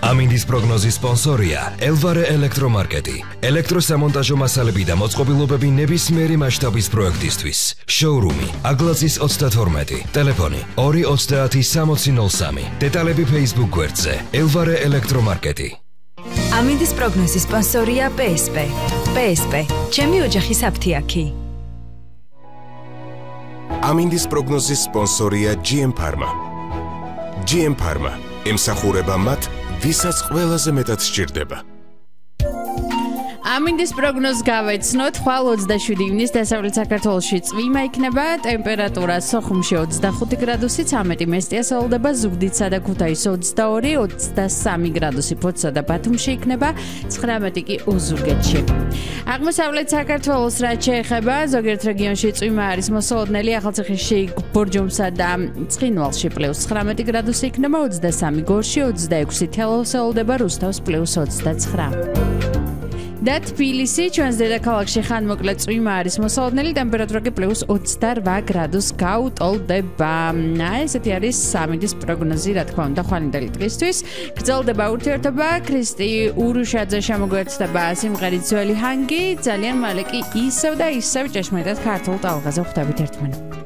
ამინდის პროგნოზის სპონსორია ელვარე ელექტრომარკეტი. ელექტროსამონტაჟო მასალები და მოწყობილობები ნებისმიერი მასშტაბის პროექტისთვის. შოურუმი აგლაძის 32, ტელეფონი 230 დეტალები Facebook გვერდზე ელვარე ელექტრომარკეტი. ამინდის პროგნოზის სპონსორია PSP. PSP, ჩემი ოჯახის აფთიაქი. ამინდის პროგნოზის სპონსორია GM Pharma. GM Pharma ემსახურება მათ, ვისაც ყველაზე მეტად სჭირდება. ამინდის პროგნოზს გავეცნოთ, ხვალ 27 ივნის დასავლეთ საქართველოში წვიმა იქნება, ტემპერატურა სოხუმში 25 გრადუსი, 13 მესტია სალდება, ზუგდიდსა და ქუთაისში 22-23 გრადუსი, ფოთსა და ბათუმში იქნება, 19 კი ოზურგეთში. აღმოსავლეთ საქართველოს რაც შეეხება, ზოგიერთ რეგიონში წვიმა არის მოსალოდნელი, ახალციხეში, ბორჯომსა და ცხინვალში +19 გრადუსი იქნება, 23 გორში, 26 თელავ სალდება, რუსთავს +29. და თბილისი ჩვენს დედაქალაქში ხანმოკლე წვიმა არის მოსალოდნელი, ტემპერატურა კი +28 გრადუსს გაუტოლდება. ესეთი არის ამინდის პროგნოზი, რა თქმა უნდა, ხვალინდელი დღისთვის. გრძელდება ურთიერთობა, ქრისტი ურუშაძე შემოგვერთდება სიმღერით ძველი ჰანგი, ძალიან მალე კი ისევ და ისევ ჭეშმარიტად ქართულ ტალღაზე ხვდებით ერთმანეთს.